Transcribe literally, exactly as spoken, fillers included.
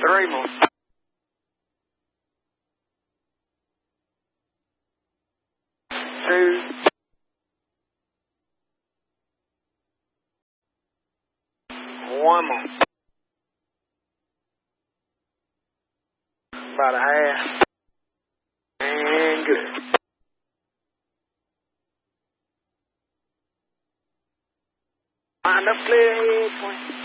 Three more. Two. One more. About a half. And good. Wind up clear head, point.